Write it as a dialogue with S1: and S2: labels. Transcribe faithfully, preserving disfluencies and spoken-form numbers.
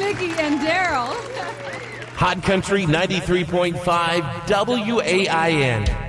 S1: Vicki and Daryl.
S2: Hot Country ninety-three point five W A I N.